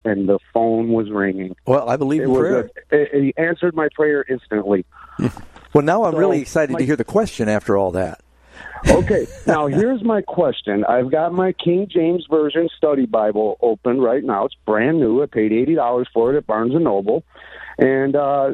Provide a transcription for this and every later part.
and the phone was ringing. Well, I believe in prayer. He answered my prayer instantly. Well, now I'm really excited to hear the question after all that. Okay, now here's my question. I've got my King James Version study Bible open right now. It's brand new. I paid $80 for it at Barnes & Noble. And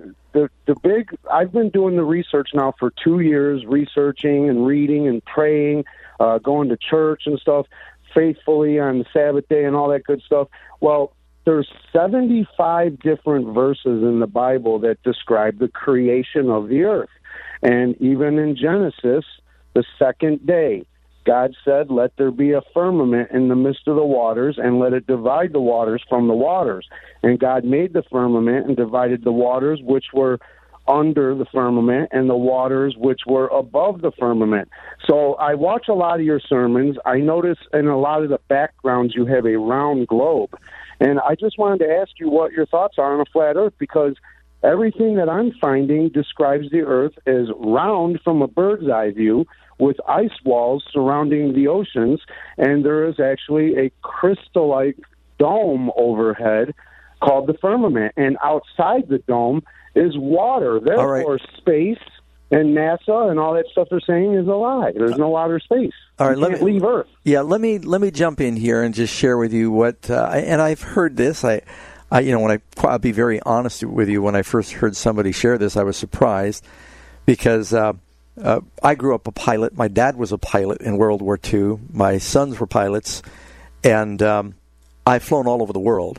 I've been doing the research now for 2 years, researching and reading and praying, going to church and stuff faithfully on the Sabbath day and all that good stuff. Well, there's 75 different verses in the Bible that describe the creation of the earth. And even in Genesis, the second day, God said, let there be a firmament in the midst of the waters, and let it divide the waters from the waters. And God made the firmament and divided the waters which were under the firmament and the waters which were above the firmament. So I watch a lot of your sermons. I notice in a lot of the backgrounds you have a round globe. And I just wanted to ask you what your thoughts are on a flat earth, because everything that I'm finding describes the earth as round from a bird's eye view, with ice walls surrounding the oceans, and there is actually a crystal-like dome overhead called the firmament, and outside the dome is water. Therefore, space and NASA and all that stuff they're saying is a lie. There's no outer space. All right, let me leave Earth. Yeah, let me jump in here and just share with you what, and I've heard this. I'll be very honest with you. When I first heard somebody share this, I was surprised because I grew up a pilot. My dad was a pilot in World War II. My sons were pilots, and I've flown all over the world.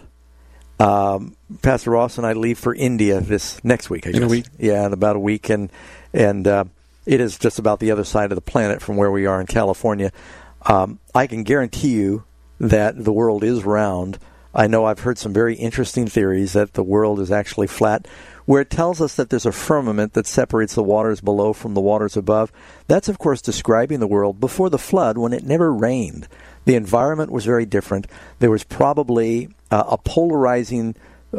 Pastor Ross and I leave for India this next week, I guess. In a week? Yeah, in about a week, and it is just about the other side of the planet from where we are in California. I can guarantee you that the world is round. I know I've heard some very interesting theories that the world is actually flat, where it tells us that there's a firmament that separates the waters below from the waters above. That's, of course, describing the world before the flood, when it never rained. The environment was very different. There was probably a polarizing,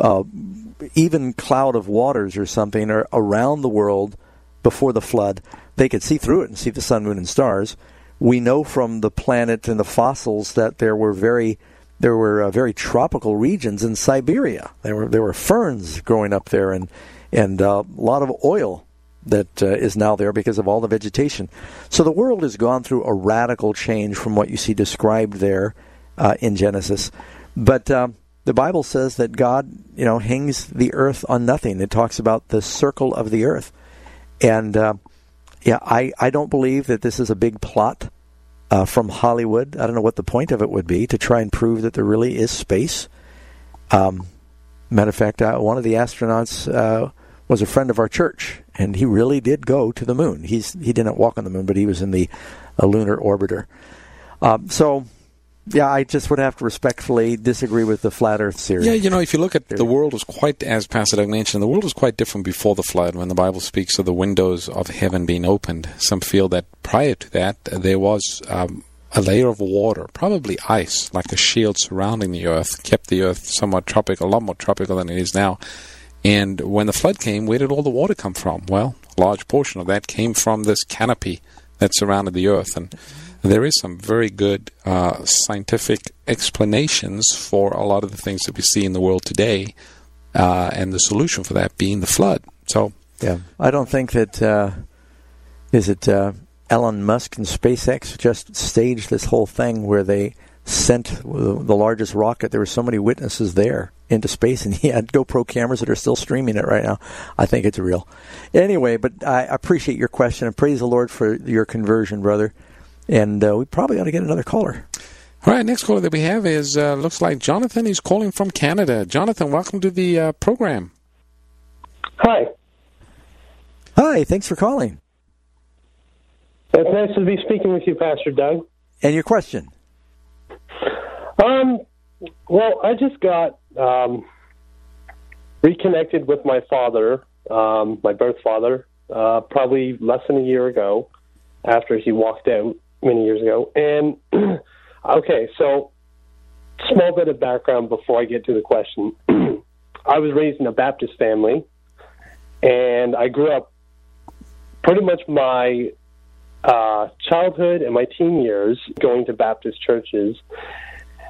even cloud of waters or something around the world before the flood. They could see through it and see the sun, moon, and stars. We know from the planet and the fossils that there were very tropical regions in Siberia. There were ferns growing up there, and a lot of oil that is now there because of all the vegetation. So the world has gone through a radical change from what you see described there in Genesis. But the Bible says that God, hangs the earth on nothing. It talks about the circle of the earth. And I don't believe that this is a big plot from Hollywood. I don't know what the point of it would be, to try and prove that there really is space. Matter of fact, one of the astronauts was a friend of our church, and he really did go to the moon. He didn't walk on the moon, but he was in the lunar orbiter. I just would have to respectfully disagree with the flat Earth theory. Yeah, if you look at the world was quite, as Pastor Doug mentioned, the world was quite different before the flood. When the Bible speaks of the windows of heaven being opened, some feel that prior to that there was a layer of water, probably ice, like a shield surrounding the earth, kept the earth somewhat tropical, a lot more tropical than it is now. And when the flood came, where did all the water come from? Well, a large portion of that came from this canopy that surrounded the earth. And there is some very good scientific explanations for a lot of the things that we see in the world today, and the solution for that being the flood. So, yeah, I don't think that Elon Musk and SpaceX just staged this whole thing where they sent the largest rocket. There were so many witnesses there into space, and he had GoPro cameras that are still streaming it right now. I think it's real. Anyway, but I appreciate your question, and praise the Lord for your conversion, brother. And we probably ought to get another caller. All right, next caller that we have is, looks like Jonathan. He's calling from Canada. Jonathan, welcome to the program. Hi. Hi, thanks for calling. It's nice to be speaking with you, Pastor Doug. And your question? Well, I just got reconnected with my father, my birth father, probably less than a year ago, after he walked out many years ago. And, okay, so small bit of background before I get to the question. I was raised in a Baptist family, and I grew up pretty much my childhood and my teen years going to Baptist churches.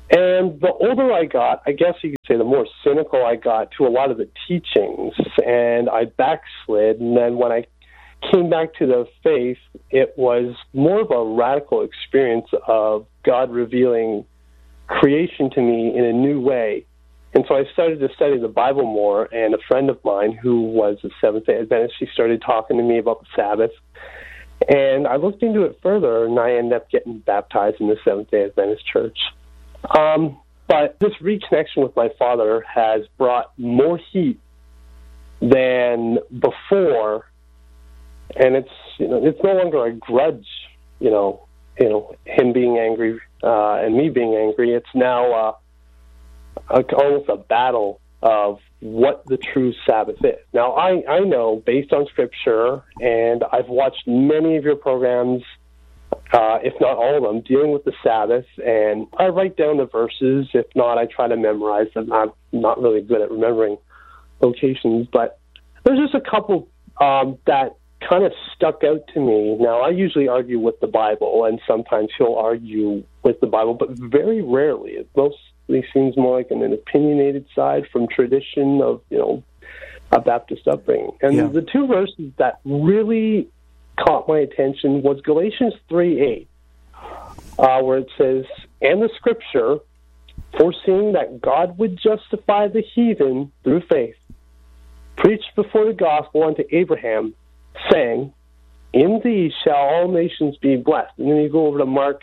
And the older I got, I guess you could say the more cynical I got to a lot of the teachings, and I backslid. And then when I came back to the faith, it was more of a radical experience of God revealing creation to me in a new way. And so I started to study the Bible more, and a friend of mine who was a Seventh-day Adventist, she started talking to me about the Sabbath. And I looked into it further, and I ended up getting baptized in the Seventh-day Adventist church. But this reconnection with my father has brought more heat than before, and it's no longer a grudge, him being angry and me being angry. It's now almost a battle of what the true Sabbath is. Now, I know, based on Scripture, and I've watched many of your programs, if not all of them, dealing with the Sabbath, and I write down the verses. If not, I try to memorize them. I'm not really good at remembering locations, but there's just a couple that kind of stuck out to me. Now, I usually argue with the Bible, and sometimes he'll argue with the Bible, but very rarely. It mostly seems more like an opinionated side from tradition of, a Baptist upbringing. And the two verses that really caught my attention was Galatians 3:8, where it says, "And the Scripture, foreseeing that God would justify the heathen through faith, preached before the gospel unto Abraham, saying, In thee shall all nations be blessed." And then you go over to Mark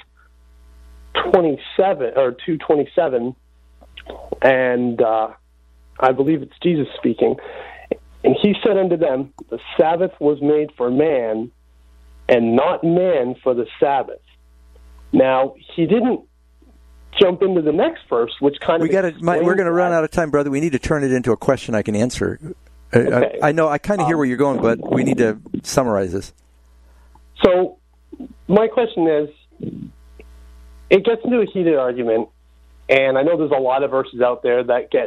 2:27, and I believe it's Jesus speaking. "And he said unto them, The Sabbath was made for man, and not man for the Sabbath." Now, he didn't jump into the next verse, which kind of we're going to run out of time, brother. We need to turn it into a question I can answer. Okay. I know I kind of hear where you're going, but we need to summarize this. So my question is, it gets into a heated argument, and I know there's a lot of verses out there that get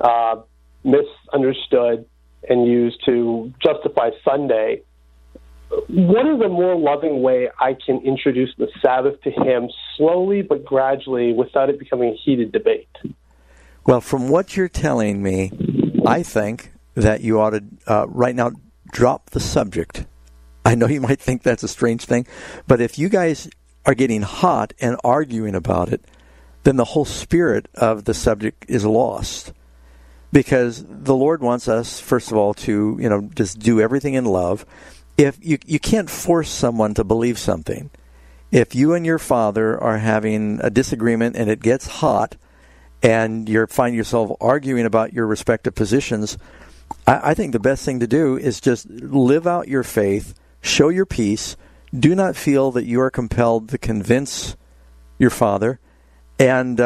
misunderstood and used to justify Sunday. What is a more loving way I can introduce the Sabbath to him slowly but gradually without it becoming a heated debate? Well, from what you're telling me, I think that you ought to, right now, drop the subject. I know you might think that's a strange thing, but if you guys are getting hot and arguing about it, then the whole spirit of the subject is lost. Because the Lord wants us, first of all, to, just do everything in love. If you can't force someone to believe something. If you and your father are having a disagreement and it gets hot and you find yourself arguing about your respective positions, I think the best thing to do is just live out your faith, show your peace, do not feel that you are compelled to convince your father, and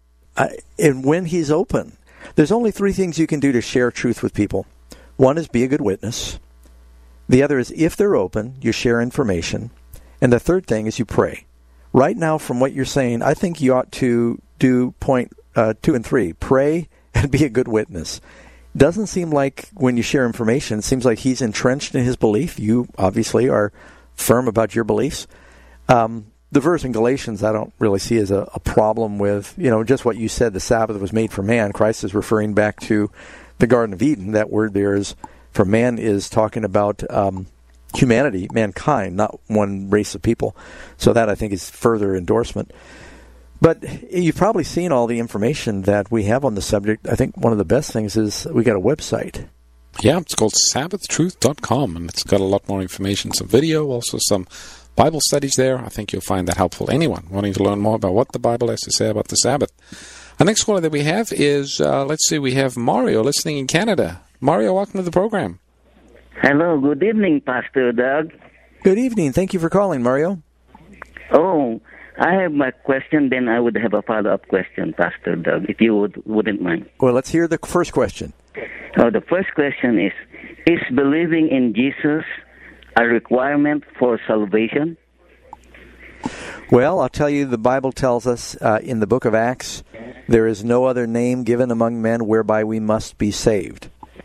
when he's open. There's only three things you can do to share truth with people. One is be a good witness. The other is, if they're open, you share information. And the third thing is you pray. Right now, from what you're saying, I think you ought to do point 2 and 3. Pray and be a good witness. Doesn't seem like when you share information, it seems like he's entrenched in his belief. You obviously are firm about your beliefs. The verse in Galatians I don't really see as a problem with, just what you said, the Sabbath was made for man. Christ is referring back to the Garden of Eden. That word there is, for man, is talking about humanity, mankind, not one race of people. So that, I think, is further endorsement. But you've probably seen all the information that we have on the subject. I think one of the best things is we got a website. Yeah, it's called SabbathTruth.com, and it's got a lot more information, some video, also some Bible studies there. I think you'll find that helpful. Anyone wanting to learn more about what the Bible has to say about the Sabbath. Our next caller that we have is, we have Mario listening in Canada. Mario, welcome to the program. Hello, good evening, Pastor Doug. Good evening. Thank you for calling, Mario. Oh, I have my question, then I would have a follow-up question, Pastor Doug, if you wouldn't mind. Well, let's hear the first question. Oh, the first question is believing in Jesus a requirement for salvation? Well, I'll tell you, the Bible tells us in the book of Acts, there is no other name given among men whereby we must be saved.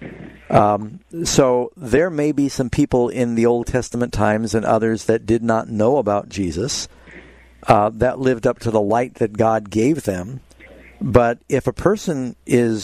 So there may be some people in the Old Testament times and others that did not know about Jesus, that lived up to the light that God gave them, But if a person is